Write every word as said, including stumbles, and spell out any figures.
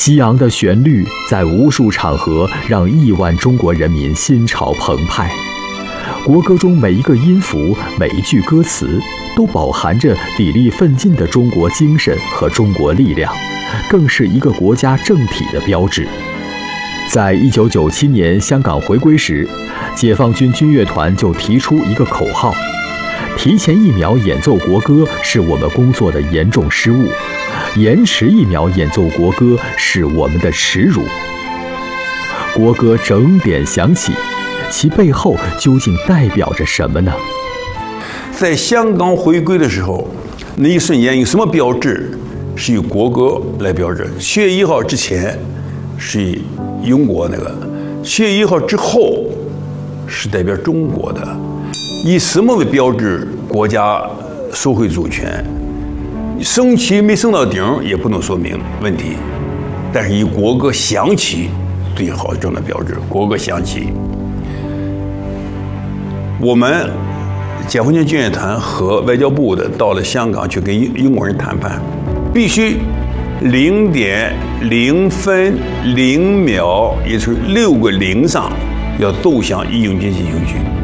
激昂的旋律在无数场合让亿万中国人民心潮澎湃。国歌中每一个音符、每一句歌词，都饱含着砥砺奋进的中国精神和中国力量，更是一个国家政体的标志。在一九九七年香港回归时，解放军军乐团就提出一个口号：提前一秒演奏国歌是我们工作的严重失误，延迟一秒演奏国歌是我们的耻辱。国歌整点响起，其背后究竟代表着什么呢？ 在香港回归的时候，那一瞬间有什么标志是以国歌来标志？七月一号之前是以英国那个，七月一号之后是代表中国的。以什么为标志？国家收回主权，升旗没升到顶也不能说明问题，但是以国歌响起最好这样的标志。国歌响起，我们解放军军乐团和外交部的到了香港去跟英英国人谈判，必须零点零分零秒，也就是六个零上要奏响《义勇军进行曲》。